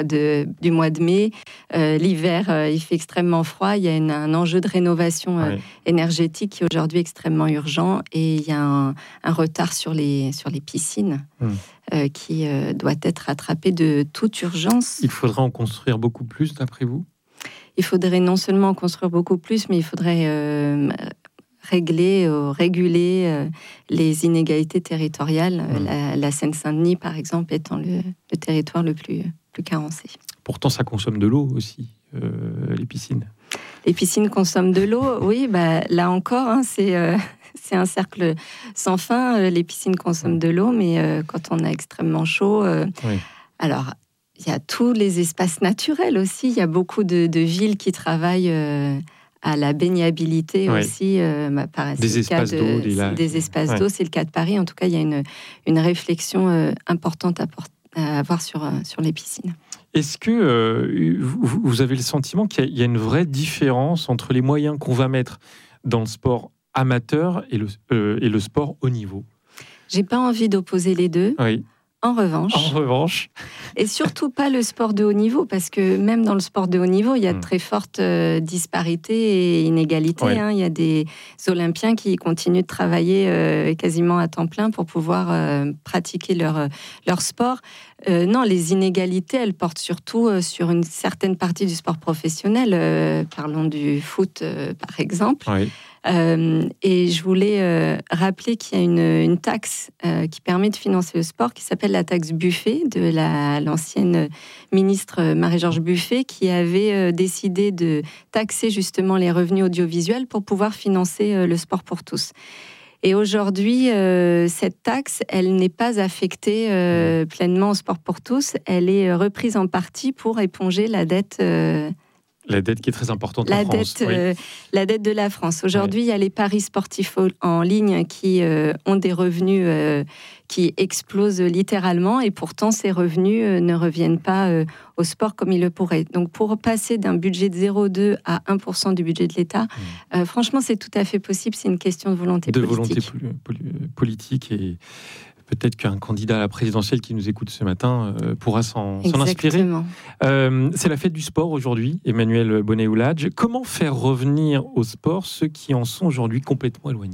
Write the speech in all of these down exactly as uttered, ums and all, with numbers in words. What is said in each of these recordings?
de, du mois de mai. Euh, l'hiver, euh, il fait extrêmement froid. Il y a une, un enjeu de rénovation euh, ouais. énergétique qui est aujourd'hui extrêmement urgent. Et il y a un, un retard sur les, sur les piscines mmh. euh, qui euh, doit être rattrapé de toute urgence. Il faudrait en construire beaucoup plus, d'après vous ? Il faudrait non seulement en construire beaucoup plus, mais il faudrait euh, régler, euh, réguler euh, les inégalités territoriales. Mmh. La, la Seine-Saint-Denis, par exemple, étant le, le territoire le plus, plus carencé. Pourtant, ça consomme de l'eau aussi, euh, les piscines. Les piscines consomment de l'eau, oui. Bah, là encore, hein, c'est, euh, c'est un cercle sans fin. Les piscines consomment de l'eau, mais euh, quand on a extrêmement chaud... Euh, oui. Alors, il y a tous les espaces naturels aussi. Il y a beaucoup de, de villes qui travaillent... Euh, à la baignabilité ouais. aussi. Euh, bah, pareil, des, espaces de, d'eau, des, lacs. des espaces ouais. d'eau, c'est le cas de Paris. En tout cas, il y a une, une réflexion euh, importante à, porter, à avoir sur, euh, sur les piscines. Est-ce que euh, vous, vous avez le sentiment qu'il y a, il y a une vraie différence entre les moyens qu'on va mettre dans le sport amateur et le, euh, et le sport haut niveau ? J'ai pas envie d'opposer les deux. Oui. En revanche, en revanche, et surtout pas le sport de haut niveau, parce que même dans le sport de haut niveau, il y a de très fortes euh, disparités et inégalités. Ouais. Hein. Il y a des Olympiens qui continuent de travailler euh, quasiment à temps plein pour pouvoir euh, pratiquer leur, leur sport. Euh, non, les inégalités, elles portent surtout euh, sur une certaine partie du sport professionnel. Euh, parlons du foot, euh, par exemple. Ouais. Euh, et je voulais euh, rappeler qu'il y a une, une taxe euh, qui permet de financer le sport, qui s'appelle la taxe Buffet, de la, l'ancienne ministre Marie-Georges Buffet, qui avait euh, décidé de taxer justement les revenus audiovisuels pour pouvoir financer euh, le sport pour tous. Et aujourd'hui, euh, cette taxe, elle n'est pas affectée euh, pleinement au sport pour tous. Elle est reprise en partie pour éponger la dette euh, La dette qui est très importante la en France. Dette, oui. euh, la dette de la France. Aujourd'hui, oui. il y a les paris sportifs en ligne qui euh, ont des revenus euh, qui explosent littéralement, et pourtant, ces revenus euh, ne reviennent pas euh, au sport comme ils le pourraient. Donc, pour passer d'un budget de zéro virgule deux à un pour cent du budget de l'État, mmh. euh, franchement, c'est tout à fait possible. C'est une question de volonté de politique. De volonté poli- politique et... Peut-être qu'un candidat à la présidentielle qui nous écoute ce matin euh, pourra s'en, s'en inspirer. Euh, c'est la fête du sport aujourd'hui, Emmanuelle Bonnet-Oulhadj. Comment faire revenir au sport ceux qui en sont aujourd'hui complètement éloignés ?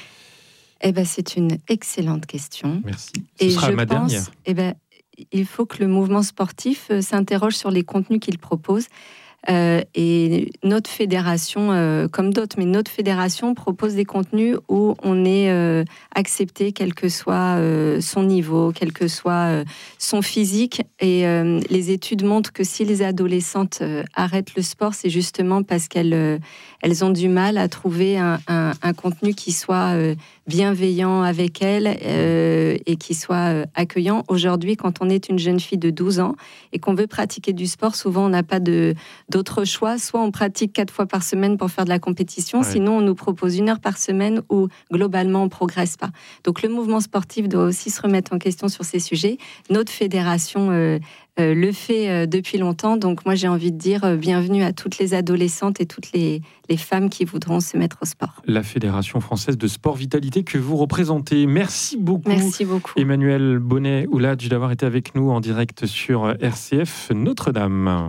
Eh ben, c'est une excellente question. Merci. Ce Et sera je ma pense, dernière. Eh ben, il faut que le mouvement sportif euh, s'interroge sur les contenus qu'il propose. Euh, et notre fédération, euh, comme d'autres, mais notre fédération propose des contenus où on est euh, accepté, quel que soit euh, son niveau, quel que soit euh, son physique. Et euh, les études montrent que si les adolescentes euh, arrêtent le sport, c'est justement parce qu'elles euh, elles ont du mal à trouver un, un, un contenu qui soit euh, bienveillant avec elles euh, et qui soit euh, accueillant. Aujourd'hui, quand on est une jeune fille de douze ans et qu'on veut pratiquer du sport, souvent on n'a pas de, d'autres choix. Soit on pratique quatre fois par semaine pour faire de la compétition, ouais. sinon on nous propose une heure par semaine où globalement on ne progresse pas. Donc le mouvement sportif doit aussi se remettre en question sur ces sujets. Notre fédération euh, euh, le fait euh, depuis longtemps, donc moi j'ai envie de dire euh, bienvenue à toutes les adolescentes et toutes les, les femmes qui voudront se mettre au sport. La Fédération française de sport vitalité que vous représentez. Merci beaucoup, Merci beaucoup. Emmanuelle Bonnet-Oulhadj, d'avoir été avec nous en direct sur R C F Notre-Dame.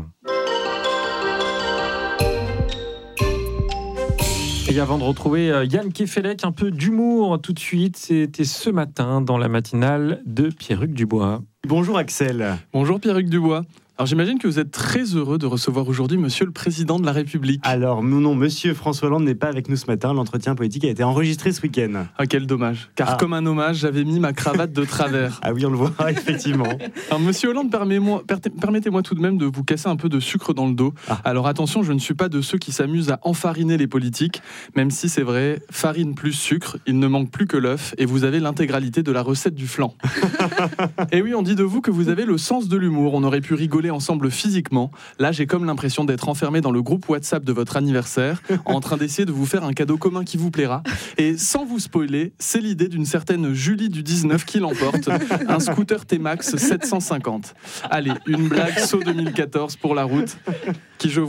Et avant de retrouver Yann Kefelec, un peu d'humour tout de suite, c'était ce matin dans la matinale de Pierruc Dubois. Bonjour Axel. Bonjour Pierruc Dubois. Alors j'imagine que vous êtes très heureux de recevoir aujourd'hui Monsieur le Président de la République. Alors non, non, Monsieur François Hollande n'est pas avec nous ce matin. L'entretien politique a été enregistré ce week-end. Ah quel dommage, car ah. comme un hommage, j'avais mis ma cravate de travers. Ah oui, on le voit, effectivement. Alors Monsieur Hollande, permettez-moi, permettez-moi tout de même de vous casser un peu de sucre dans le dos. Ah. Alors attention, je ne suis pas de ceux qui s'amusent à enfariner les politiques, même si c'est vrai, farine plus sucre, il ne manque plus que l'œuf, et vous avez l'intégralité de la recette du flan. Et oui, on dit de vous que vous avez le sens de l'humour. On aurait pu rigoler ensemble physiquement. Là, j'ai comme l'impression d'être enfermé dans le groupe WhatsApp de votre anniversaire, en train d'essayer de vous faire un cadeau commun qui vous plaira. Et sans vous spoiler, c'est l'idée d'une certaine Julie du dix-neuf qui l'emporte, un scooter T-Max sept cent cinquante. Allez, une blague saut deux mille quatorze pour la route, qui je vois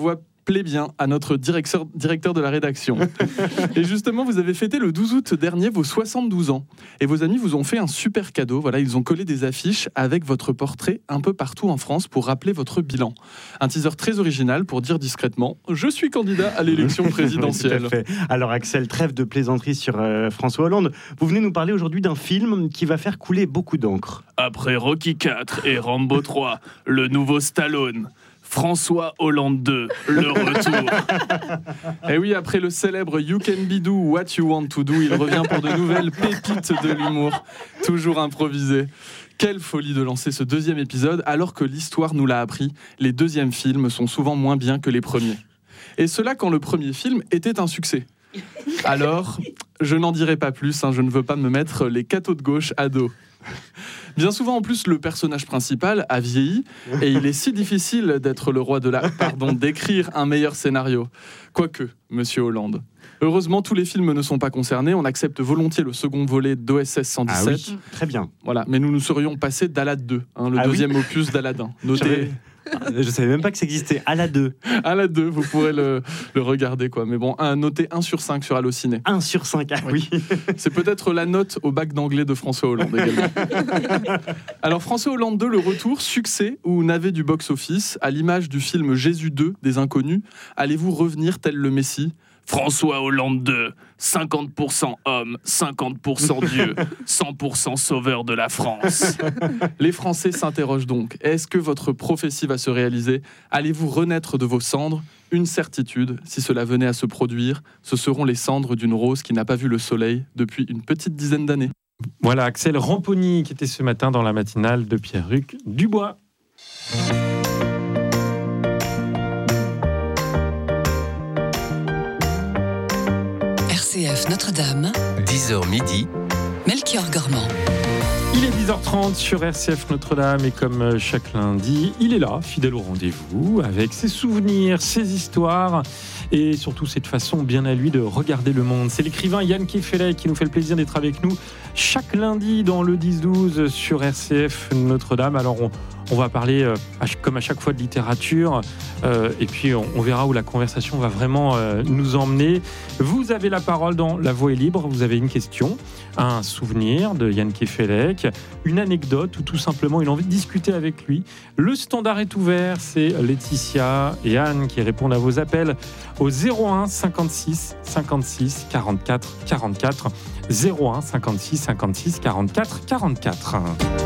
plaît bien à notre directeur, directeur de la rédaction. Et justement, vous avez fêté le douze août dernier vos soixante-douze ans. Et vos amis vous ont fait un super cadeau. Voilà, ils ont collé des affiches avec votre portrait un peu partout en France pour rappeler votre bilan. Un teaser très original pour dire discrètement « Je suis candidat à l'élection présidentielle ». Tout à fait. Alors Axel, trêve de plaisanterie sur euh, François Hollande. Vous venez nous parler aujourd'hui d'un film qui va faire couler beaucoup d'encre. Après Rocky quatre et Rambo trois, le nouveau Stallone, François Hollande deux, le retour. Et oui, après le célèbre You Can Be Do What You Want To Do, il revient pour de nouvelles pépites de l'humour, toujours improvisées. Quelle folie de lancer ce deuxième épisode, alors que l'histoire nous l'a appris, les deuxièmes films sont souvent moins bien que les premiers. Et cela quand le premier film était un succès. Alors, je n'en dirai pas plus, hein, je ne veux pas me mettre les cathos de gauche à dos. Bien souvent, en plus, le personnage principal a vieilli et il est si difficile d'être le roi de la... Pardon, d'écrire un meilleur scénario. Quoique, monsieur Hollande. Heureusement, tous les films ne sont pas concernés. On accepte volontiers le second volet d'O S S cent dix-sept. Ah oui, très bien. Voilà, mais nous nous serions passés d'Alad deux, hein, le ah deuxième oui opus d'Aladin. Notez... Je savais même pas que ça existait. Alad deux. Alad deux, vous pourrez le, le regarder, quoi. Mais bon, un, noté un sur cinq sur Allociné. un sur cinq, ah oui. C'est peut-être la note au bac d'anglais de François Hollande également. Alors, François Hollande deux, le retour, succès ou navet du box-office, à l'image du film Jésus deux des Inconnus, allez-vous revenir tel le Messie ? François Hollande deux, cinquante pour cent homme, cinquante pour cent Dieu, cent pour cent sauveur de la France. Les Français s'interrogent donc, est-ce que votre prophétie va se réaliser ? Allez-vous renaître de vos cendres ? Une certitude, si cela venait à se produire, ce seront les cendres d'une rose qui n'a pas vu le soleil depuis une petite dizaine d'années. Voilà, Axel Ramponi qui était ce matin dans la matinale de Pierre-Hugues Dubois. R C F Notre-Dame, dix heures midi, Melchior Gormand. Il est dix heures trente sur R C F Notre-Dame et comme chaque lundi, il est là, fidèle au rendez-vous, avec ses souvenirs, ses histoires et surtout cette façon bien à lui de regarder le monde. C'est l'écrivain Yann Kefelec qui nous fait le plaisir d'être avec nous chaque lundi dans le dix douze sur R C F Notre-Dame. Alors on, on va parler euh, comme à chaque fois de littérature euh, et puis on, on verra où la conversation va vraiment euh, nous emmener. Vous avez la parole dans La Voix est libre, vous avez une question, un souvenir de Yann Kefelec, une anecdote ou tout simplement une envie de discuter avec lui. Le standard est ouvert, c'est Laetitia et Anne qui répondent à vos appels au zéro un cinquante-six cinquante-six quarante-quatre quarante-quatre, zéro un cinquante-six cinquante-six quarante-quatre quarante-quatre.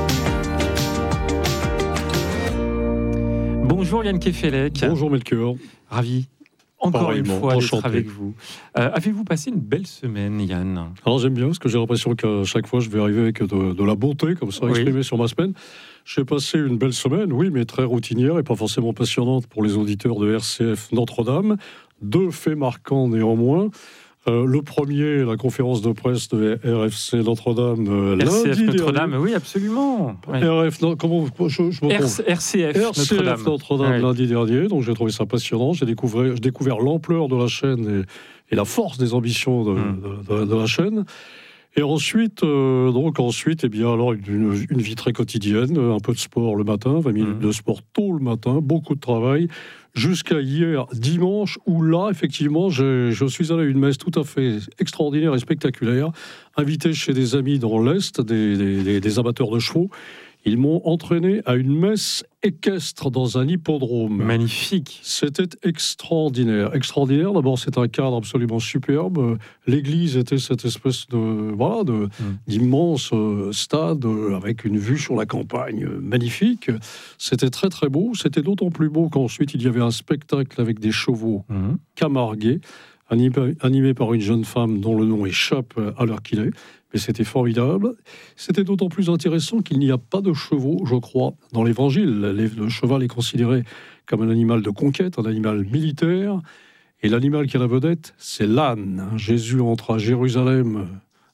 Bonjour Yann Kefelec. Bonjour Melchior. Ravi encore Pareillement, une fois enchanté. d'être avec vous. Euh, avez-vous passé une belle semaine, Yann ? Alors j'aime bien parce que j'ai l'impression qu'à chaque fois je vais arriver avec de, de la bonté comme ça exprimée oui. sur ma semaine. J'ai passé une belle semaine, oui, mais très routinière et pas forcément passionnante pour les auditeurs de R C F Notre-Dame. Deux faits marquants néanmoins. Euh, le premier, la conférence de presse de R F C Notre-Dame euh, R C F lundi Notre-Dame, dernier. oui, absolument. Oui. R F, non, comment je, je me trompe. R C F Notre-Dame, R C F Notre-Dame oui. lundi dernier, donc j'ai trouvé ça passionnant. J'ai découvert, j'ai découvert l'ampleur de la chaîne et, et la force des ambitions de, mm. de, de, de la chaîne. Et ensuite, euh, donc ensuite, eh bien alors une, une vie très quotidienne, un peu de sport le matin, vingt minutes mmh. de sport tôt le matin, beaucoup de travail, jusqu'à hier dimanche où là, effectivement, je, je suis allé à une messe tout à fait extraordinaire et spectaculaire, invité chez des amis dans l'Est, des, des, des amateurs de chevaux. Ils m'ont entraîné à une messe équestre dans un hippodrome. Magnifique. C'était extraordinaire. Extraordinaire. D'abord, c'est un cadre absolument superbe. L'église était cette espèce de voilà de, mmh. d'immense stade avec une vue sur la campagne magnifique. C'était très très beau. C'était d'autant plus beau qu'ensuite il y avait un spectacle avec des chevaux mmh. camargués, animé, animé par une jeune femme dont le nom échappe à l'heure qu'il est. Mais c'était formidable. C'était d'autant plus intéressant qu'il n'y a pas de chevaux, je crois, dans l'Évangile. Le cheval est considéré comme un animal de conquête, un animal militaire. Et l'animal qui a la vedette, c'est l'âne. Jésus entre à Jérusalem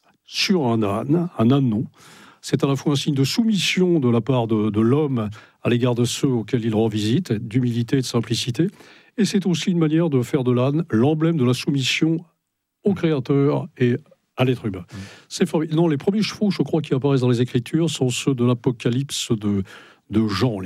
sur un âne, un ânon. C'est à la fois un signe de soumission de la part de, de l'homme à l'égard de ceux auxquels il rend visite, d'humilité et de simplicité. Et c'est aussi une manière de faire de l'âne l'emblème de la soumission au Créateur et à l'être humain. Mmh. C'est formidable. Non, les premiers chevaux, je crois, qui apparaissent dans les Écritures sont ceux de l'Apocalypse de, de Jean, les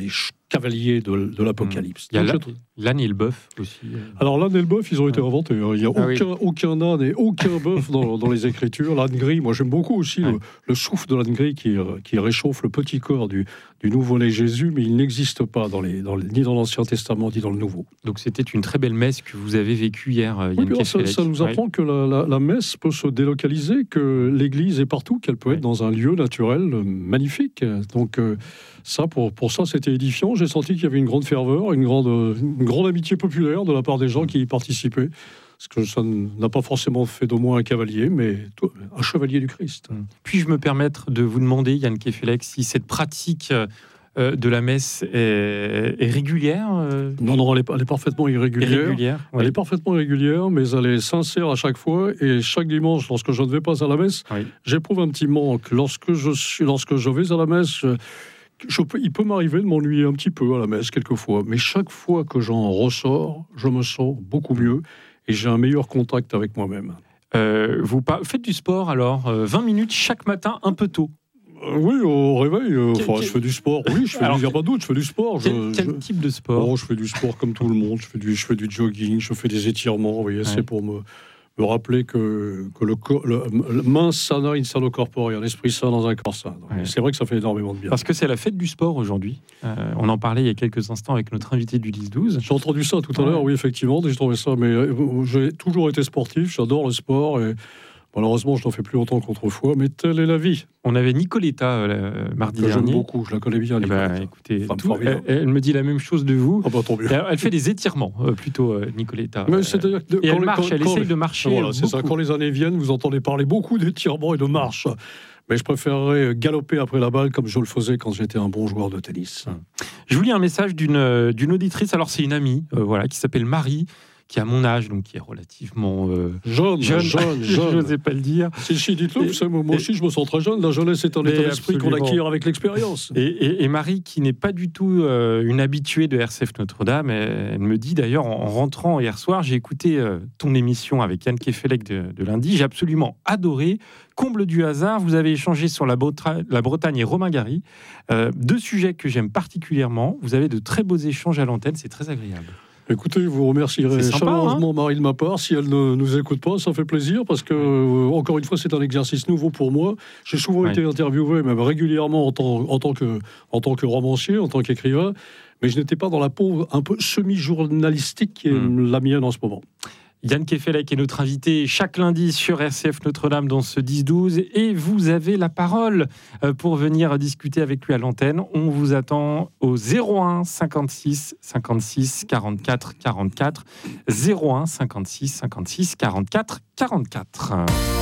cavalier de, de l'Apocalypse. Il y a l'âne, l'âne et le bœuf aussi. Alors l'âne et le bœuf, ils ont été inventés. Il n'y a ah aucun, oui. aucun âne et aucun bœuf dans, dans les Écritures. L'âne gris, moi j'aime beaucoup aussi ouais. le, le souffle de l'âne gris qui, qui réchauffe le petit corps du, du nouveau-né Jésus, mais il n'existe pas dans les, dans les, ni dans l'Ancien Testament ni dans le Nouveau. Donc c'était une très belle messe que vous avez vécue hier, Yann oui, alors, ça, ça nous apprend ouais. que la, la, la messe peut se délocaliser, que l'Église est partout, qu'elle peut ouais. être dans un lieu naturel magnifique. Donc euh, ça, pour, pour ça, c'était édifiant. J'ai senti qu'il y avait une grande ferveur, une grande, une grande amitié populaire de la part des gens qui y participaient. Parce que ça n'a pas forcément fait de moi un cavalier, mais un chevalier du Christ. Puis-je me permettre de vous demander, Yann Kefelec, si cette pratique euh, de la messe est, est régulière euh... Non, non, elle est, elle est parfaitement irrégulière. irrégulière oui. Elle est parfaitement irrégulière, mais elle est sincère à chaque fois. Et chaque dimanche, lorsque je ne vais pas à la messe, oui. j'éprouve un petit manque. Lorsque je, suis, lorsque je vais à la messe... Je, Je peux, il peut m'arriver de m'ennuyer un petit peu à la messe quelquefois, mais chaque fois que j'en ressors, je me sens beaucoup mieux et j'ai un meilleur contact avec moi-même. Euh, vous faites du sport alors, euh, vingt minutes chaque matin, un peu tôt. Euh, oui, au réveil, euh, enfin, quel, je fais du sport. Oui, je fais il n'y a pas de doute, je fais du sport. Quel, je, quel je, type de sport? Oh, je fais du sport comme tout le monde. Je fais du, je fais du jogging, je fais des étirements. Vous voyez, ouais. C'est pour me, me rappeler que, que le, corps, le, le mens sana in sano corpore, un esprit sain dans un corps sain. Ouais. C'est vrai que ça fait énormément de bien. Parce que c'est la fête du sport aujourd'hui. Euh, on en parlait il y a quelques instants avec notre invité du dix douze. J'ai entendu ça tout à ouais. l'heure, oui, effectivement. J'ai trouvé ça, mais euh, j'ai toujours été sportif, j'adore le sport et malheureusement, je n'en fais plus longtemps qu'autrefois, mais telle est la vie. On avait Nicoletta euh, mardi que dernier. J'aime beaucoup, je la connais bien, Nicoletta. Eh ben, écoutez, tout, elle, elle me dit la même chose de vous. Ah bah, tant mieux. Elle, elle fait des étirements, euh, plutôt, euh, Nicoletta. Mais c'est-à-dire que et elle les, marche, quand, elle quand, essaye de marcher. Voilà, c'est ça. Quand les années viennent, vous entendez parler beaucoup d'étirements et de marche. Mais je préférerais galoper après la balle comme je le faisais quand j'étais un bon joueur de tennis. Je vous lis un message d'une, d'une auditrice. Alors, c'est une amie euh, voilà, qui s'appelle Marie, qui a mon âge, donc qui est relativement euh, jeune, jeune, jeune, jeune. Je n'osais pas le dire. Si, si, dites-le, vous savez, moi aussi, je me sens très jeune. La jeunesse est un état d'esprit qu'on acquiert avec l'expérience. Et, et, et Marie, qui n'est pas du tout euh, une habituée de R C F Notre-Dame, elle, elle me dit d'ailleurs, en rentrant hier soir, j'ai écouté euh, ton émission avec Yann Kefelec de, de lundi, j'ai absolument adoré. Comble du hasard, vous avez échangé sur la, Breta- la Bretagne et Romain Gary, euh, deux sujets que j'aime particulièrement. Vous avez de très beaux échanges à l'antenne, c'est très agréable. Écoutez, vous remercierez sympa, chaleureusement hein Marie de ma part. Si elle ne nous écoute pas, ça fait plaisir parce que, euh, encore une fois, c'est un exercice nouveau pour moi. J'ai souvent ouais. été interviewé, même régulièrement en tant, en tant que, en tant que romancier, en tant qu'écrivain, mais je n'étais pas dans la peau un peu semi-journalistique qui est mmh. la mienne en ce moment. Yann Kefelec est notre invité chaque lundi sur R C F Notre-Dame dans ce dix douze et vous avez la parole pour venir discuter avec lui à l'antenne. On vous attend au zéro un cinquante-six cinquante-six quarante-quatre quarante-quatre zéro un cinquante-six cinquante-six quarante-quatre quarante-quatre.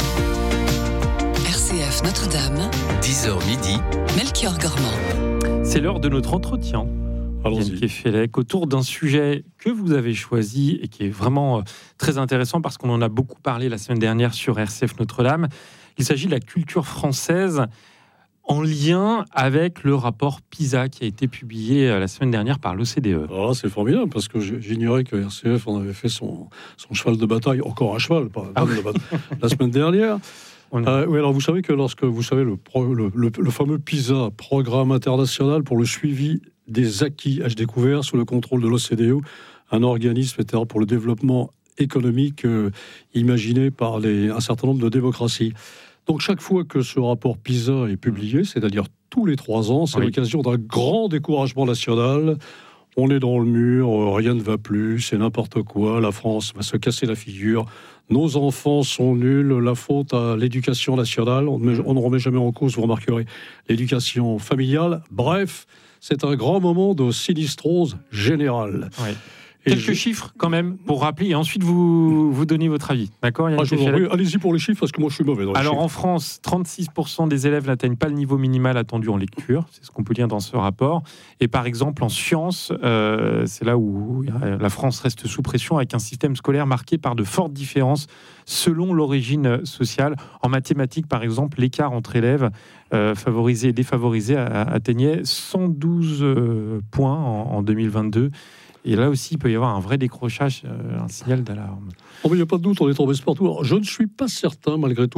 R C F Notre-Dame, dix heures midi, Melchior Gormand. C'est l'heure de notre entretien. Yann Kefelec, autour d'un sujet que vous avez choisi et qui est vraiment très intéressant parce qu'on en a beaucoup parlé la semaine dernière sur R C F Notre-Dame. Il s'agit de la culture française en lien avec le rapport PISA qui a été publié la semaine dernière par l'O C D E. Ah, c'est formidable parce que j'ignorais que R C F en avait fait son, son cheval de bataille, encore un cheval, pas ah oui. de bataille, la semaine dernière. Euh, oui, alors vous savez que lorsque vous savez le, pro, le, le, le fameux PISA, Programme international pour le suivi des acquis à découvert sous le contrôle de l'O C D E, un organisme pour le développement économique euh, imaginé par les, un certain nombre de démocraties. Donc chaque fois que ce rapport PISA est publié, c'est-à-dire tous les trois ans, c'est oui. l'occasion d'un grand découragement national. On est dans le mur, rien ne va plus, c'est n'importe quoi, la France va se casser la figure, nos enfants sont nuls, la faute à l'éducation nationale, on ne, on ne remet jamais en cause, vous remarquerez, l'éducation familiale. Bref, c'est un grand moment de sinistrose générale. Oui. Et Quelques je... chiffres quand même pour rappeler et ensuite vous, vous donnez votre avis. D'accord, ah, je vous en prie, allez-y pour les chiffres parce que moi je suis mauvais dans les Alors chiffres. En France, trente-six pour cent des élèves n'atteignent pas le niveau minimal attendu en lecture. C'est ce qu'on peut lire dans ce rapport. Et par exemple en sciences, euh, c'est là où la France reste sous pression avec un système scolaire marqué par de fortes différences selon l'origine sociale. En mathématiques par exemple, l'écart entre élèves euh, favorisés et défavorisés atteignait cent douze euh, points en, en deux mille vingt-deux. Et là aussi, il peut y avoir un vrai décrochage, euh, un signal d'alarme. Oh, mais il n'y a pas de doute, on est tombé partout. Alors, je ne suis pas certain, malgré tout,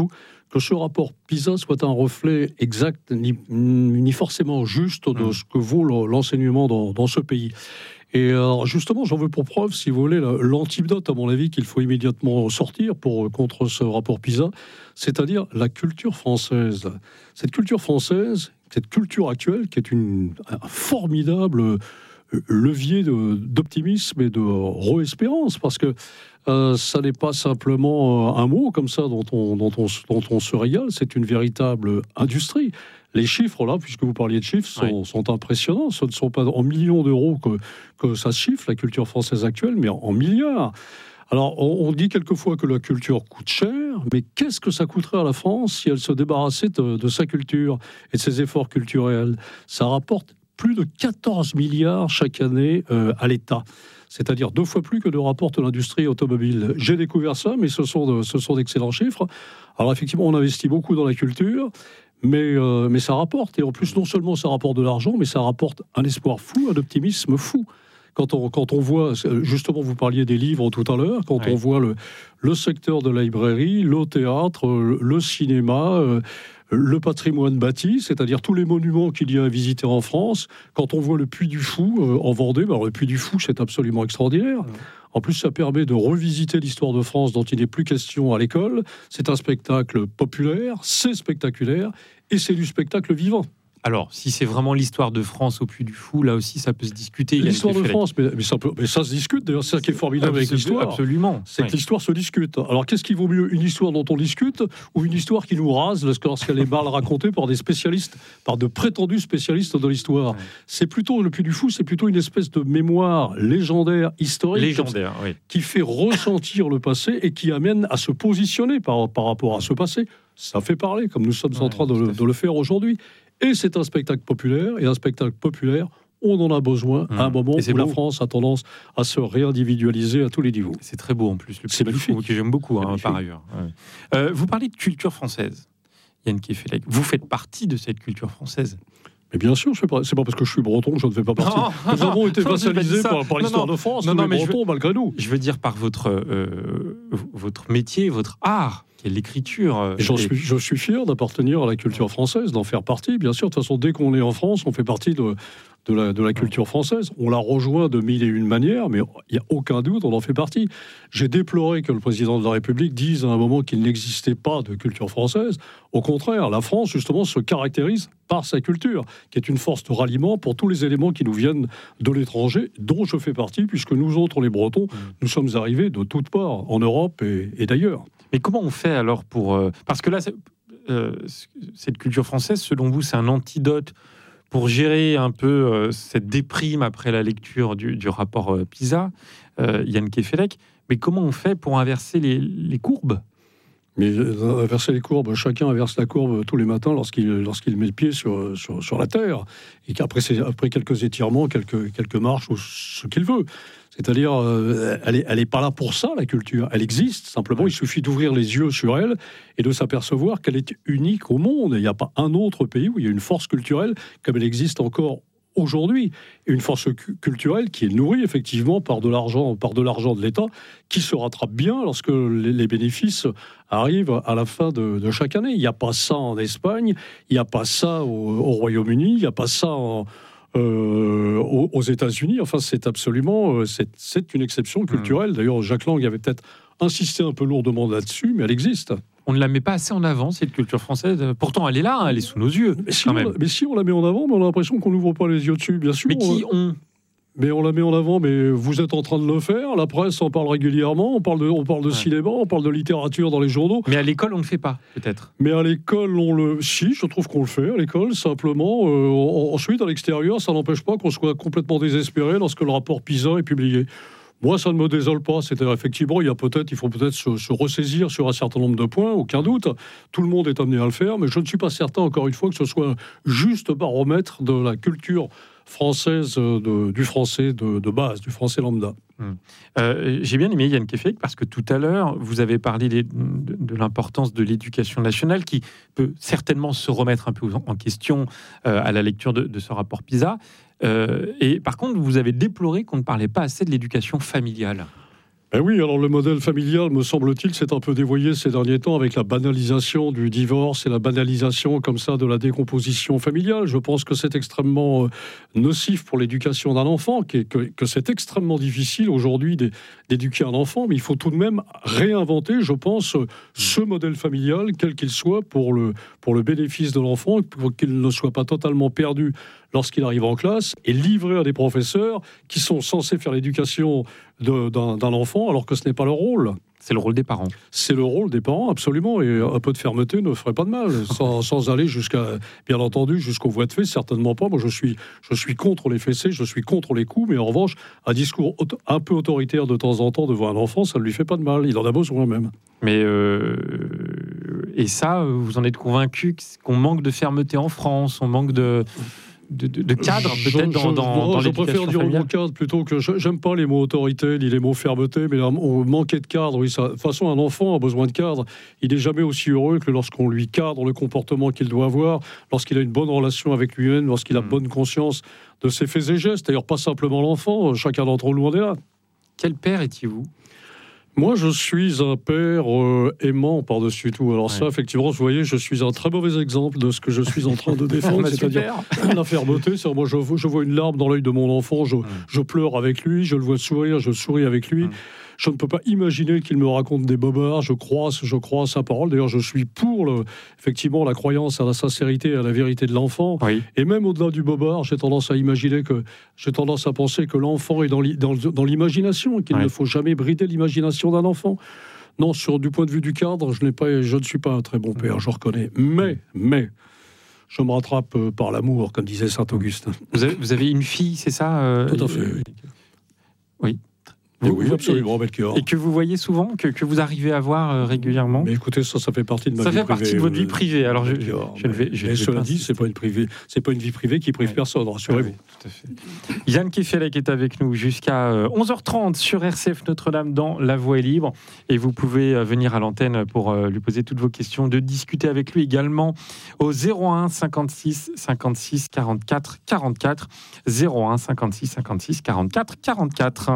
que ce rapport PISA soit un reflet exact, ni, ni forcément juste de mmh. ce que vaut l'enseignement dans, dans ce pays. Et alors justement, j'en veux pour preuve, si vous voulez, l'antidote, à mon avis, qu'il faut immédiatement sortir pour, contre ce rapport PISA, c'est-à-dire la culture française. Cette culture française, cette culture actuelle, qui est une, un formidable levier de, d'optimisme et de re-espérance, parce que euh, ça n'est pas simplement un mot comme ça dont on, dont on, dont on se régale, c'est une véritable industrie. Les chiffres, là, puisque vous parliez de chiffres, sont, oui. sont impressionnants. Ce ne sont pas en millions d'euros que, que ça se chiffre, la culture française actuelle, mais en, en milliards. Alors, on, on dit quelquefois que la culture coûte cher, mais qu'est-ce que ça coûterait à la France si elle se débarrassait de, de sa culture et de ses efforts culturels ? Ça rapporte plus de quatorze milliards chaque année euh, à l'État. C'est-à-dire deux fois plus que ne rapporte l'industrie automobile. J'ai découvert ça, mais ce sont, de, ce sont d'excellents chiffres. Alors, effectivement, on investit beaucoup dans la culture, Mais, euh, mais ça rapporte, et en plus non seulement ça rapporte de l'argent, mais ça rapporte un espoir fou, un optimisme fou. Quand on, quand on voit, justement vous parliez des livres tout à l'heure, quand oui. on voit le, le secteur de la librairie, le théâtre, le cinéma, euh, le patrimoine bâti, c'est-à-dire tous les monuments qu'il y a à visiter en France, quand on voit le Puy du Fou euh, en Vendée, ben, le Puy du Fou c'est absolument extraordinaire. Oui. En plus, ça permet de revisiter l'histoire de France dont il n'est plus question à l'école. C'est un spectacle populaire, c'est spectaculaire, et c'est du spectacle vivant. Alors, si c'est vraiment l'histoire de France au Puy du Fou, là aussi, ça peut se discuter. L'histoire de France, mais, mais, ça peut, mais ça se discute. D'ailleurs, c'est ça qui est formidable avec l'histoire. Absolument. C'est ouais. que l'histoire se discute. Alors, qu'est-ce qui vaut mieux, une histoire dont on discute ou une histoire qui nous rase lorsqu'elle est mal racontée par des spécialistes, par de prétendus spécialistes de l'histoire ouais. C'est plutôt, le Puy du Fou, c'est plutôt une espèce de mémoire légendaire, historique, légendaire, oui. qui fait ressentir le passé et qui amène à se positionner par, par rapport à ce passé. Ça fait parler, comme nous sommes ouais, en train de, de le faire aujourd'hui. Et c'est un spectacle populaire, et un spectacle populaire, on en a besoin mmh. à un moment où beau. La France a tendance à se réindividualiser à tous les niveaux. C'est très beau en plus, le c'est magnifique. Fou, que j'aime beaucoup hein, par ailleurs. Ouais. Euh, vous parlez de culture française, Yann Kefelec. Vous faites partie de cette culture française. Mais bien sûr, je fais pas, c'est pas parce que je suis breton que je ne fais pas partie. Non, nous avons été vassalisés par, par l'histoire non, non, de France, non, non, les bretons, veux, malgré nous. Je veux dire par votre, euh, votre métier, votre art, qui est l'écriture. Euh, et j'en et... suis, je suis fier d'appartenir à la culture française, d'en faire partie. Bien sûr, de toute façon, dès qu'on est en France, on fait partie de, de, la, de la culture française. On la rejoint de mille et une manières, mais il n'y a aucun doute, on en fait partie. J'ai déploré que le président de la République dise à un moment qu'il n'existait pas de culture française. Au contraire, la France, justement, se caractérise par sa culture, qui est une force de ralliement pour tous les éléments qui nous viennent de l'étranger, dont je fais partie, puisque nous autres, les Bretons, nous sommes arrivés de toutes parts, en Europe et, et d'ailleurs. Mais comment on fait alors pour... Euh, parce que là, euh, cette culture française, selon vous, c'est un antidote pour gérer un peu euh, cette déprime après la lecture du, du rapport euh, PISA, euh, Yann Kefelec. Mais comment on fait pour inverser les, les courbes ? Mais euh, inverser les courbes, chacun inverse la courbe tous les matins lorsqu'il, lorsqu'il met le pied sur, sur, sur la terre. Et qu'après après quelques étirements, quelques, quelques marches, ou ce qu'il veut. C'est-à-dire, euh, elle n'est elle est pas là pour ça, la culture. Elle existe, simplement, il suffit d'ouvrir les yeux sur elle et de s'apercevoir qu'elle est unique au monde. Il n'y a pas un autre pays où il y a une force culturelle comme elle existe encore aujourd'hui. Une force cu- culturelle qui est nourrie, effectivement, par de l'argent, par de l'argent de l'État, qui se rattrape bien lorsque les, les bénéfices arrivent à la fin de, de chaque année. Il n'y a pas ça en Espagne, il n'y a pas ça au, au Royaume-Uni, il n'y a pas ça en... Euh, aux, aux États-Unis, enfin, c'est absolument, euh, c'est, c'est une exception culturelle. Mmh. D'ailleurs, Jacques Lang avait peut-être insisté un peu lourdement là-dessus, mais elle existe. On ne la met pas assez en avant, cette culture française. Pourtant, elle est là, hein, elle est sous nos yeux. Mais si, quand on, même. mais si on la met en avant, mais on a l'impression qu'on n'ouvre pas les yeux dessus, bien sûr. Mais qui ont Mais on la met en avant, mais vous êtes en train de le faire. La presse en parle régulièrement. On parle de, on parle de ouais. cinéma, on parle de littérature dans les journaux. Mais à l'école, on ne le fait pas, peut-être. Mais à l'école, on le. Si, je trouve qu'on le fait à l'école. Simplement, euh, ensuite, à l'extérieur, ça n'empêche pas qu'on soit complètement désespéré lorsque le rapport PISA est publié. Moi, ça ne me désole pas. C'est-à-dire, effectivement, il y a peut-être, il faut peut-être se, se ressaisir sur un certain nombre de points, aucun doute. Tout le monde est amené à le faire, mais je ne suis pas certain, encore une fois, que ce soit un juste baromètre de la culture française, de, du français de, de base, du français lambda. Hum. Euh, j'ai bien aimé Yann Kefelec parce que tout à l'heure, vous avez parlé de, de, de l'importance de l'éducation nationale qui peut certainement se remettre un peu en question euh, à la lecture de, de ce rapport PISA. Euh, et par contre, vous avez déploré qu'on ne parlait pas assez de l'éducation familiale. Ben oui, alors le modèle familial, me semble-t-il, s'est un peu dévoyé ces derniers temps avec la banalisation du divorce et la banalisation comme ça de la décomposition familiale. Je pense que c'est extrêmement euh, nocif pour l'éducation d'un enfant, que, que, que c'est extrêmement difficile aujourd'hui d'éduquer un enfant, mais il faut tout de même réinventer, je pense, ce modèle familial, quel qu'il soit, pour le, pour le bénéfice de l'enfant, pour qu'il ne soit pas totalement perdu lorsqu'il arrive en classe, et livré à des professeurs qui sont censés faire l'éducation de, d'un, d'un enfant, alors que ce n'est pas leur rôle. C'est le rôle des parents. C'est le rôle des parents, absolument, et un peu de fermeté ne ferait pas de mal, sans, sans aller jusqu'à, bien entendu, jusqu'aux voies de fait, certainement pas. Moi, je suis, je suis contre les fessées, je suis contre les coups, mais en revanche, un discours auto, un peu autoritaire de temps en temps devant un enfant, ça ne lui fait pas de mal, il en a besoin même. Mais euh, et ça, vous en êtes convaincu qu'on manque de fermeté en France, on manque de... De, de, de cadre, peut-être, je, dans, je, dans, non, dans je préfère dire le mot cadre plutôt que... Je, j'aime pas les mots autorité, ni les mots fermeté, mais on manquait de cadre, oui. Ça, de toute façon, un enfant a besoin de cadre. Il n'est jamais aussi heureux que lorsqu'on lui cadre le comportement qu'il doit avoir, lorsqu'il a une bonne relation avec lui-même, lorsqu'il a mmh. bonne conscience de ses faits et gestes. D'ailleurs, pas simplement l'enfant, chacun d'entre nous en est là. Quel père étiez-vous ? Moi, je suis un père euh, aimant par-dessus tout. Alors ouais. ça, effectivement, vous voyez, je suis un très mauvais exemple de ce que je suis en train de défendre, c'est-à-dire la fermeté. C'est-à-dire, moi, je, je vois une larme dans l'œil de mon enfant, je, ouais. je pleure avec lui, je le vois sourire, je souris avec lui. Ouais. Je ne peux pas imaginer qu'il me raconte des bobards. Je crois, je crois à sa parole. D'ailleurs, je suis pour le, effectivement la croyance à la sincérité et à la vérité de l'enfant. Oui. Et même au-delà du bobard, j'ai tendance à imaginer que, j'ai tendance à penser que l'enfant est dans, l'i, dans, dans l'imagination, qu'il oui. ne faut jamais brider l'imagination d'un enfant. Non, sur du point de vue du cadre, je n'ai pas, je ne suis pas un très bon père, je reconnais. Mais, mais. Je me rattrape par l'amour, comme disait saint Augustin. Vous avez, vous avez une fille, c'est ça euh, Tout à fait. Oui. oui. Vous, oui, absolument, et, et que vous voyez souvent, que, que vous arrivez à voir euh, régulièrement. Mais écoutez, ça, ça fait partie de ma ça vie privée. Ça fait partie de votre vie privée. Alors, je, je, je ne vais, je mais vais cela pas dit, c'est pas une privée, c'est pas une vie privée qui prive ouais. personne, rassurez-vous. Ouais, tout à fait. Yann Kefelec est avec nous jusqu'à onze heures trente sur R C F Notre-Dame dans La Voix est libre, et vous pouvez venir à l'antenne pour lui poser toutes vos questions, de discuter avec lui également au zéro un cinquante-six cinquante-six quarante-quatre quarante-quatre zéro un cinquante-six cinquante-six quarante-quatre quarante-quatre.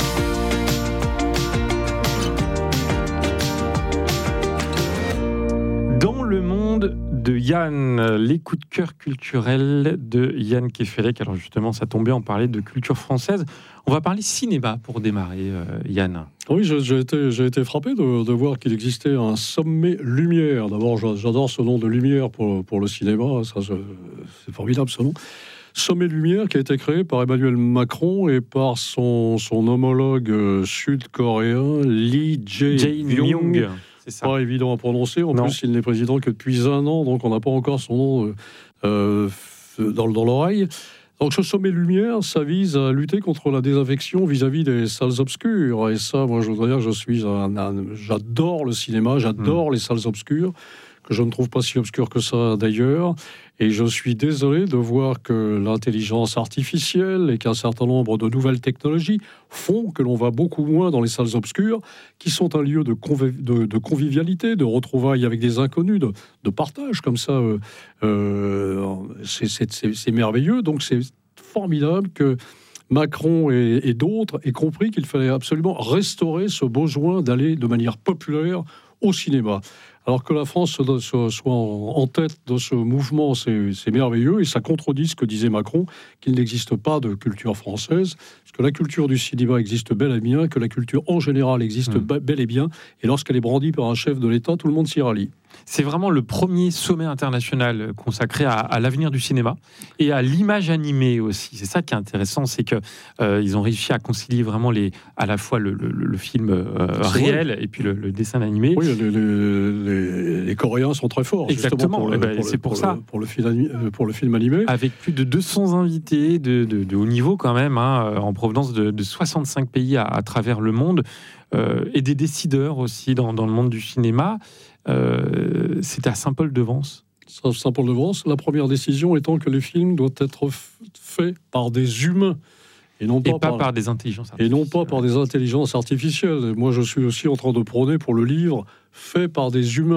Dans le monde de Yann, les coups de cœur culturels de Yann Kefelec. Alors justement, ça tombe bien, on parlait de culture française. On va parler cinéma pour démarrer, euh, Yann. Oui, j'ai, j'ai, été, j'ai été frappé de, de voir qu'il existait un sommet Lumière. D'abord, j'adore ce nom de Lumière pour, pour le cinéma. Ça, je, c'est formidable ce nom. Sommet Lumière qui a été créé par Emmanuel Macron et par son, son homologue sud-coréen Lee Jae-myung. C'est pas évident à prononcer. En non. plus, il n'est président que depuis un an, donc on n'a pas encore son nom euh, dans, dans l'oreille. Donc ce sommet Lumière, ça vise à lutter contre la désaffection vis-à-vis des salles obscures. Et ça, moi, je voudrais dire que je suis un, un, j'adore le cinéma, j'adore mmh. les salles obscures, que je ne trouve pas si obscures que ça d'ailleurs. Et je suis désolé de voir que l'intelligence artificielle et qu'un certain nombre de nouvelles technologies font que l'on va beaucoup moins dans les salles obscures, qui sont un lieu de, conviv- de, de convivialité, de retrouvailles avec des inconnus, de, de partage comme ça. Euh, euh, c'est, c'est, c'est, c'est merveilleux. Donc c'est formidable que Macron et, et d'autres aient compris qu'il fallait absolument restaurer ce besoin d'aller de manière populaire au cinéma. Alors que la France soit en tête de ce mouvement, c'est, c'est merveilleux, et ça contredit ce que disait Macron, qu'il n'existe pas de culture française, parce que la culture du cinéma existe bel et bien, que la culture en général existe mmh. bel et bien, et lorsqu'elle est brandie par un chef de l'État, tout le monde s'y rallie. C'est vraiment le premier sommet international consacré à, à l'avenir du cinéma et à l'image animée aussi. C'est ça qui est intéressant, c'est que euh, ils ont réussi à concilier vraiment les, à la fois le, le, le film euh, réel vrai. et puis le, le dessin animé. Oui, les, les, les Coréens sont très forts. Exactement. Pour le, ben, pour c'est le, pour, pour ça. Le, pour, le film, pour le film animé. Avec plus de deux cents invités de, de, de haut niveau quand même, hein, en provenance de, de soixante-cinq pays à, à travers le monde, euh, et des décideurs aussi dans, dans le monde du cinéma. Euh, c'était à Saint-Paul-de-Vence. Saint-Paul-de-Vence, la première décision étant que les films doivent être faits par des humains et non pas, et pas par, par des intelligences artificielles. Et non pas par des intelligences artificielles. Moi, je suis aussi en train de prôner pour le livre fait par des humains.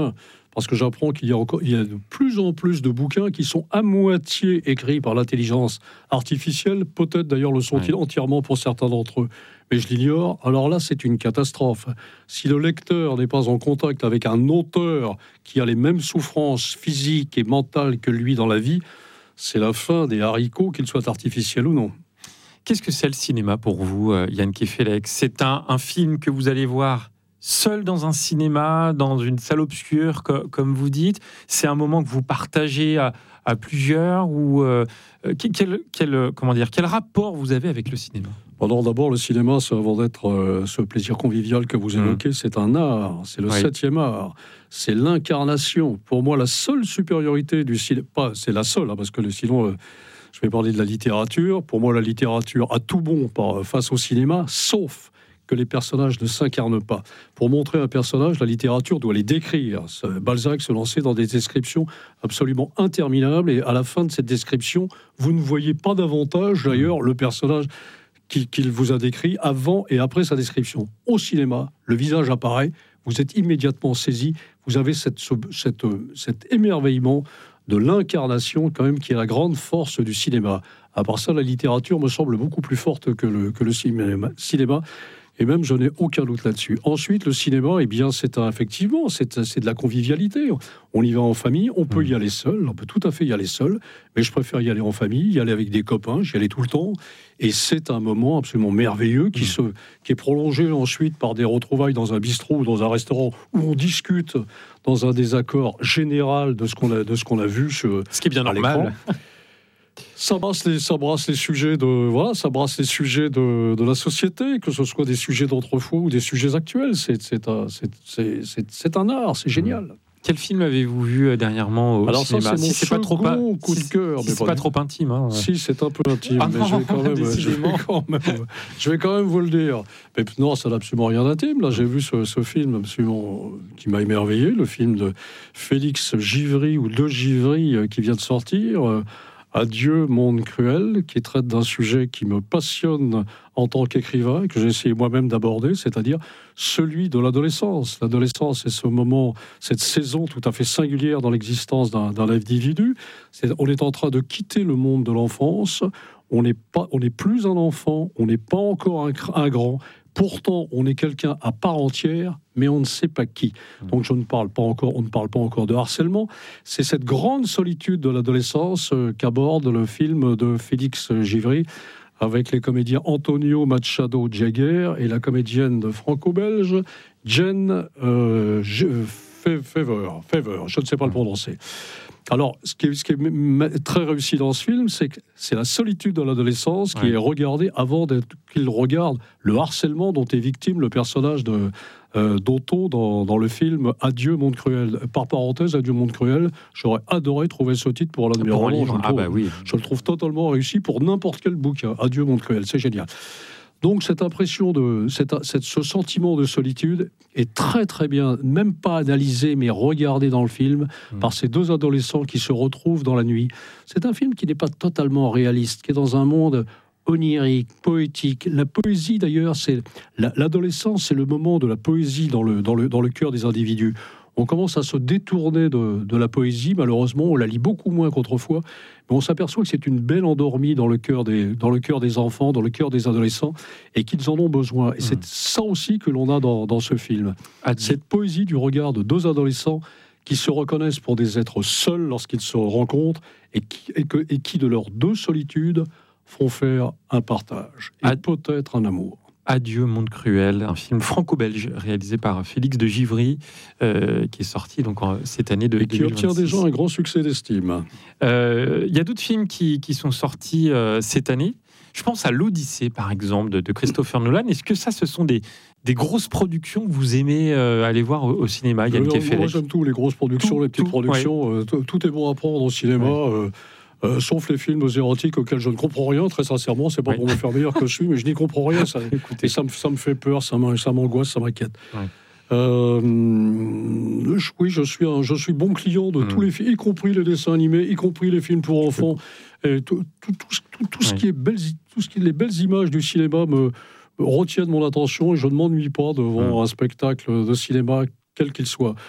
parce que j'apprends qu'il y a, encore, il y a de plus en plus de bouquins qui sont à moitié écrits par l'intelligence artificielle. Peut-être d'ailleurs le sont-ils ouais. entièrement pour certains d'entre eux, mais je l'ignore. Alors là, c'est une catastrophe. Si le lecteur n'est pas en contact avec un auteur qui a les mêmes souffrances physiques et mentales que lui dans la vie, c'est la fin des haricots, qu'ils soient artificiels ou non. Qu'est-ce que c'est le cinéma pour vous, Yann Kefelec ? C'est un, un film que vous allez voir seul dans un cinéma, dans une salle obscure, co- comme vous dites. C'est un moment que vous partagez à, à plusieurs ou euh, quel, quel, comment dire, quel rapport vous avez avec le cinéma ? Alors d'abord, le cinéma, c'est avant d'être euh, ce plaisir convivial que vous évoquez, mmh. c'est un art, c'est le oui. septième art, c'est l'incarnation. Pour moi, la seule supériorité du cinéma, pas, c'est la seule, hein, parce que sinon, euh, je vais parler de la littérature. Pour moi, la littérature a tout bon par, face au cinéma, sauf que les personnages ne s'incarnent pas. Pour montrer un personnage, la littérature doit les décrire. Balzac se lançait dans des descriptions absolument interminables, et à la fin de cette description, vous ne voyez pas davantage, d'ailleurs, le personnage qu'il vous a décrit avant et après sa description. Au cinéma, le visage apparaît, vous êtes immédiatement saisi, vous avez cette, cette, cet émerveillement de l'incarnation quand même qui est la grande force du cinéma. À part ça, la littérature me semble beaucoup plus forte que le, que le cinéma. cinéma. Et même, je n'ai aucun doute là-dessus. Ensuite, le cinéma, eh bien, c'est un, effectivement, c'est, c'est de la convivialité. On y va en famille, on peut y aller seul, on peut tout à fait y aller seul, mais je préfère y aller en famille, y aller avec des copains, j'y allais tout le temps. Et c'est un moment absolument merveilleux qui, se, qui est prolongé ensuite par des retrouvailles dans un bistrot ou dans un restaurant où on discute dans un désaccord général de ce qu'on a, de ce qu'on a vu. Ce, ce qui est bien normal. Ça brasse, les, ça brasse les sujets de voilà, ça brasse les sujets de, de la société, que ce soit des sujets d'autrefois ou des sujets actuels. C'est, c'est, un, c'est, c'est, c'est, c'est un art, c'est génial. Mmh. Quel film avez-vous vu dernièrement au Alors cinéma ? Ça, c'est mon si c'est pas trop coup de cœur, si, si c'est pas, pas trop intime. Hein, ouais. Si c'est un peu intime, ah mais non, je, vais quand même, je, vais quand même, je vais quand même vous le dire. Mais non, ça n'a absolument rien d'intime. Là, j'ai vu ce, ce film absolument qui m'a émerveillé, le film de Félix Givry ou de Givry qui vient de sortir. Adieu, monde cruel, qui traite d'un sujet qui me passionne en tant qu'écrivain, que j'ai essayé moi-même d'aborder, c'est-à-dire celui de l'adolescence. L'adolescence, c'est ce moment, cette saison tout à fait singulière dans l'existence d'un, d'un individu. C'est, on est en train de quitter le monde de l'enfance, on n'est pas, on n'est plus un enfant, on n'est pas encore un, un grand. Pourtant, on est quelqu'un à part entière, mais on ne sait pas qui. Donc, je ne parle pas encore, on ne parle pas encore de harcèlement. C'est cette grande solitude de l'adolescence euh, qu'aborde le film de Félix Givry, avec les comédiens Antonio Machado Jagger et la comédienne franco-belge Jen euh, Fever, Fever, je ne sais pas le prononcer. Alors, ce qui, est, ce qui est très réussi dans ce film, c'est que c'est la solitude de l'adolescence qui ouais. est regardée avant qu'il regarde le harcèlement dont est victime le personnage de, euh, d'Otto dans, dans le film Adieu, monde cruel. Par parenthèse, Adieu, monde cruel, j'aurais adoré trouver ce titre pour l'un de mes romans. Je, ah bah oui. je le trouve totalement réussi pour n'importe quel bouquin. Adieu, monde cruel, c'est génial. Donc cette impression de cette, cette, ce sentiment de solitude est très très bien, même pas analysé mais regardé dans le film mmh. par ces deux adolescents qui se retrouvent dans la nuit. C'est un film qui n'est pas totalement réaliste, qui est dans un monde onirique, poétique. La poésie d'ailleurs, c'est la, l'adolescence, c'est le moment de la poésie dans le dans le dans le cœur des individus. On commence à se détourner de, de la poésie, malheureusement, on la lit beaucoup moins qu'autrefois, mais on s'aperçoit que c'est une belle endormie dans le cœur des, dans le cœur des enfants, dans le cœur des adolescents, et qu'ils en ont besoin. Et mmh. c'est ça aussi que l'on a dans, dans ce film. Adieu. Cette poésie du regard de deux adolescents qui se reconnaissent pour des êtres seuls lorsqu'ils se rencontrent, et qui, et que, et qui de leurs deux solitudes, font faire un partage, et Ad... peut-être un amour. Adieu, monde cruel, un film franco-belge réalisé par Félix de Givry, euh, qui est sorti donc en, cette année de et qui deux mille vingt-six. Obtient déjà un grand succès d'estime. Il euh, y a d'autres films qui, qui sont sortis euh, cette année. Je pense à l'Odyssée, par exemple, de, de Christopher Nolan. Est-ce que ça, ce sont des, des grosses productions que vous aimez euh, aller voir au, au cinéma, Yann Kefelec ? Moi, j'aime tout, les grosses productions, tout, les petites tout, productions. Ouais. Euh, tout, tout est bon à prendre au cinéma. Ouais. Euh, Euh, sauf les films érotiques auxquels je ne comprends rien, très sincèrement, c'est pas oui. pour me faire meilleur que je suis, mais je n'y comprends rien, ça, et ça me, ça me fait peur, ça m'angoisse, ça m'inquiète. Ouais. Euh, je, oui, je suis, un, je suis bon client de mmh. tous les films, y compris les dessins animés, y compris les films pour enfants, et tout, tout, tout, tout, tout, ce ouais. qui est belles, tout ce qui est les belles images du cinéma me, me retiennent mon attention, et je ne m'ennuie pas devant mmh. un spectacle de cinéma, quel qu'il soit.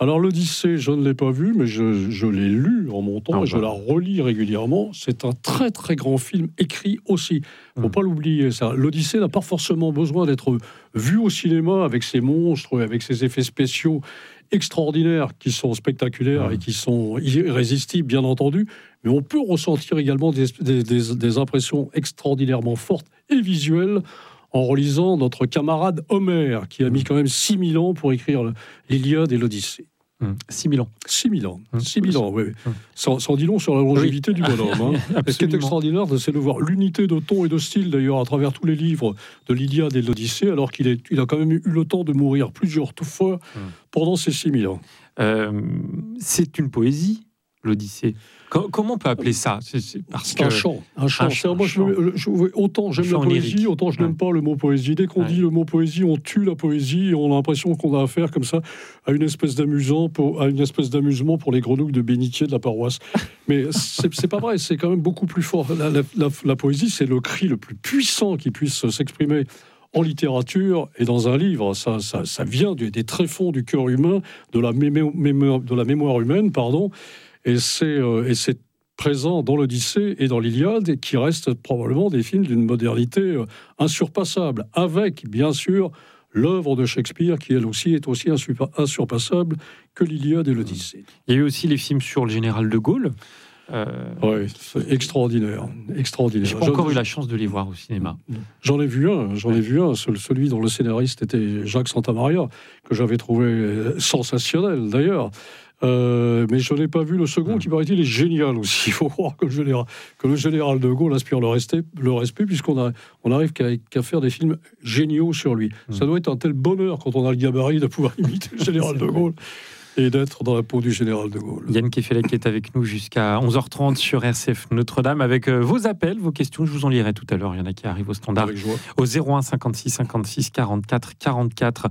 Alors l'Odyssée, je ne l'ai pas vu, mais je, je l'ai lu en montant ah, et je la relis régulièrement. C'est un très très grand film, écrit aussi. Il ne faut mmh. pas l'oublier, ça. L'Odyssée n'a pas forcément besoin d'être vu au cinéma avec ses monstres, avec ses effets spéciaux extraordinaires qui sont spectaculaires mmh. et qui sont irrésistibles, bien entendu. Mais on peut ressentir également des, des, des, des impressions extraordinairement fortes et visuelles en relisant notre camarade Homère, qui a mis quand même six mille ans pour écrire l'Iliade et l'Odyssée. Mmh. six mille ans. six mille ans. Mmh. six mille ans, oui. Mmh. Ça, ça en dit long sur la longévité oui. du bonhomme. Hein. Ce qui est extraordinaire, c'est de voir l'unité de ton et de style, d'ailleurs, à travers tous les livres de l'Iliade et de l'Odyssée, alors qu'il est, il a quand même eu le temps de mourir plusieurs fois mmh. pendant ces six mille ans. Euh, c'est une poésie, l'Odyssée. Comment on peut appeler ça? C'est, c'est parce que... Un chant. Un chant. Un chant, moi, chant. Je, je, autant j'aime la poésie, lyrique. Autant je n'aime ouais. pas le mot poésie. Dès qu'on ouais. dit le mot poésie, on tue la poésie et on a l'impression qu'on a affaire comme ça à une espèce d'amusant pour, à une espèce d'amusement pour les grenouilles de bénitier de la paroisse. Mais c'est, c'est pas vrai. C'est quand même beaucoup plus fort. La, la, la, la poésie, c'est le cri le plus puissant qui puisse s'exprimer en littérature et dans un livre. Ça, ça, ça vient du, des tréfonds du cœur humain, de la, mémo, mémo, de la mémoire humaine, pardon. Et c'est, euh, et c'est présent dans l'Odyssée et dans l'Iliade, et qui restent probablement des films d'une modernité euh, insurpassable, avec, bien sûr, l'œuvre de Shakespeare, qui, elle aussi, est aussi insur- insurpassable que l'Iliade et l'Odyssée. Il y a eu aussi les films sur le général de Gaulle. Euh... Oui, c'est extraordinaire, extraordinaire. J'ai pas encore eu la chance de les voir au cinéma. J'en ai vu un, j'en ai vu un, celui dont le scénariste était Jacques Santamaria, que j'avais trouvé sensationnel, d'ailleurs. Euh, mais je n'ai pas vu le second, qui paraît-il est génial aussi. Il faut croire que le général, que le général de Gaulle inspire le respect, le respect puisqu'on a, on arrive qu'à, qu'à faire des films géniaux sur lui. Mmh. Ça doit être un tel bonheur quand on a le gabarit de pouvoir imiter le général de Gaulle et d'être dans la peau du général de Gaulle. Yann Kefelec est avec nous jusqu'à onze heures trente sur R C F Notre-Dame avec euh, vos appels, vos questions. Je vous en lirai tout à l'heure. Il y en a qui arrivent au standard au zéro un cinquante-six cinquante-six quarante-quatre quarante-quatre.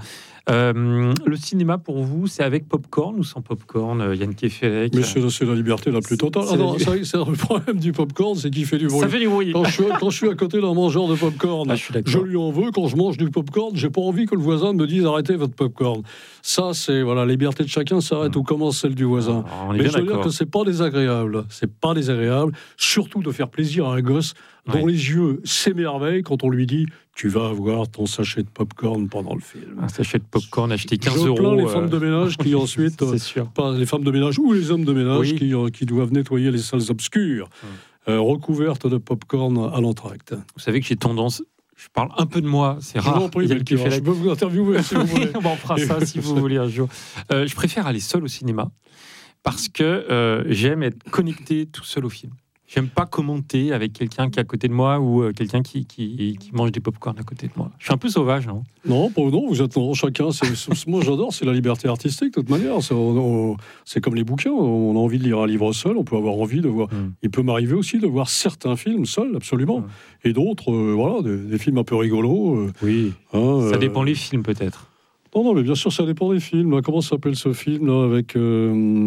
Euh, le cinéma pour vous, c'est avec popcorn ou sans popcorn, euh, Yann Kefelec? Mais c'est, c'est la liberté la plus totale. Ah non, ça, c'est le problème du popcorn, c'est qu'il fait du bruit. Ça fait du bruit. Quand je suis, quand je suis à côté d'un mangeur de popcorn, ah, je, je lui en veux. Quand je mange du popcorn, j'ai pas envie que le voisin me dise arrêtez votre popcorn. Ça, c'est voilà, la liberté de chacun s'arrête mmh. où commence celle du voisin. Ah, on est Mais bien je veux d'accord. dire que c'est pas désagréable. C'est pas désagréable, surtout de faire plaisir à un gosse dont ouais. les yeux s'émerveillent quand on lui dit tu vas avoir ton sachet de popcorn pendant le film. Un sachet de popcorn acheté quinze euros. Je plains les femmes de ménage qui ensuite, c'est sûr. Pas les femmes de ménage ou les hommes de ménage oui. qui, qui doivent nettoyer les salles obscures, hum. euh, recouvertes de popcorn à l'entracte. Vous savez que j'ai tendance. Je parle un peu de moi, c'est je rare. Vous en prie, Melchior, je peux vous interviewer si vous voulez. On fera ça si vous voulez un jour. Euh, je préfère aller seul au cinéma parce que euh, j'aime être connecté tout seul au film. J'aime pas commenter avec quelqu'un qui est à côté de moi ou euh, quelqu'un qui, qui, qui mange des pop-corn à côté de moi. Je suis un peu sauvage, non? Non, pas, non, vous êtes non, chacun. C'est, c'est, moi, j'adore, c'est la liberté artistique, de toute manière. C'est, on, on, c'est comme les bouquins. On a envie de lire un livre seul, on peut avoir envie de voir. Mm. Il peut m'arriver aussi de voir certains films seuls, absolument. Mm. Et d'autres, euh, voilà, des, des films un peu rigolos. Euh, oui, hein, ça euh, dépend les films, peut-être. Non, non, mais bien sûr, ça dépend des films. Là. Comment s'appelle ce film là, avec euh,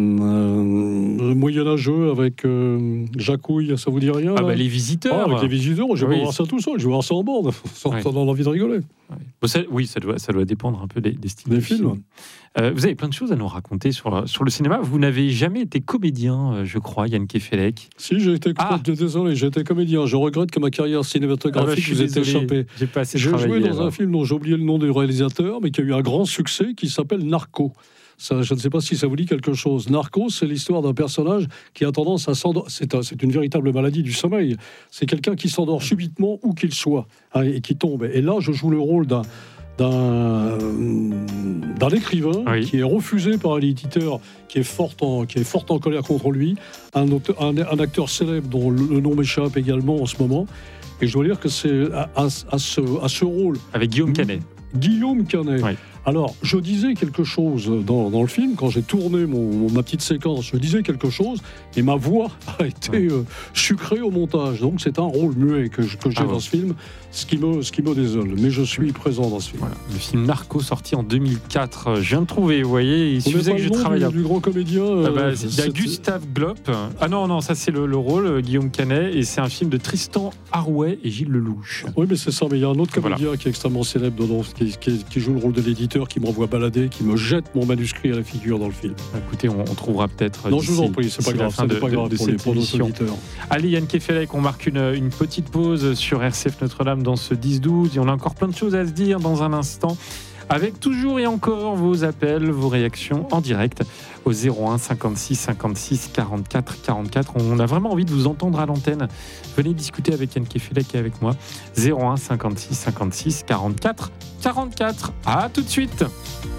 euh, moyenâgeux, avec euh, Jacouille, ça vous dit rien? Ah bah les visiteurs. Ah, avec les visiteurs, je vais oui. pas voir ça tout seul, je vais voir ça en bande, sans oui. avoir envie de rigoler. Oui, bon, ça, oui ça, doit, ça doit dépendre un peu des, des styles des de films. films. Euh, vous avez plein de choses à nous raconter sur, sur le cinéma. Vous n'avez jamais été comédien, euh, je crois, Yann Kefelec. Si, j'ai été, ah. désolé, j'ai été comédien. Je regrette que ma carrière cinématographique ah bah, vous ait échappé. J'ai pas assez J'ai travaillé, joué dans alors. un film dont j'ai oublié le nom du réalisateur, mais qui a eu un grand succès, qui s'appelle Narco. Ça, je ne sais pas si ça vous dit quelque chose. Narco, c'est l'histoire d'un personnage qui a tendance à s'endormir. C'est, un, c'est une véritable maladie du sommeil. C'est quelqu'un qui s'endort subitement où qu'il soit hein, et qui tombe. Et là, je joue le rôle d'un d'un, d'un écrivain oui. qui est refusé par un éditeur qui est fort en, qui est fort en colère contre lui, un, auteur, un, un acteur célèbre dont le nom m'échappe également en ce moment. Et je dois dire que c'est à, à, à, ce, à ce rôle... Avec Guillaume Canet. Guillaume Canet. Oui. Alors, je disais quelque chose dans, dans le film, quand j'ai tourné mon, ma petite séquence, je disais quelque chose, et ma voix a été ouais. euh, sucrée au montage. Donc, c'est un rôle muet que, je, que j'ai ah dans ouais. ce film, ce qui, me, ce qui me désole. Mais je suis présent dans ce film. Voilà. Le film Narco, sorti en deux mille quatre. Je viens de trouver, vous voyez, il suffisait que je travaille. Du, du grand comédien. Euh, ah bah, il y a Gustave Glopp. Ah non, non, ça c'est le, le rôle, Guillaume Canet, et c'est un film de Tristan Harouet et Gilles Lelouch. Oui, mais c'est ça, mais il y a un autre comédien voilà. qui est extrêmement célèbre dedans, qui, qui, qui joue le rôle de l'éditeur. éditeur qui m'envoie balader, qui me jette mon manuscrit à la figure dans le film. Écoutez, on, on trouvera peut-être. Non, je vous en prie, c'est pas grave, c'est pas grave pour, les, pour nos auditeurs. Allez, Yann Kefelec, on marque une, une petite pause sur R C F Notre-Dame dans ce dix douze. Et on a encore plein de choses à se dire dans un instant. Avec toujours et encore vos appels, vos réactions en direct au zéro un cinquante-six cinquante-six quarante-quatre quarante-quatre. On a vraiment envie de vous entendre à l'antenne. Venez discuter avec Yann Kefelec et avec moi. zéro un cinquante-six cinquante-six quarante-quatre quarante-quatre. À tout de suite.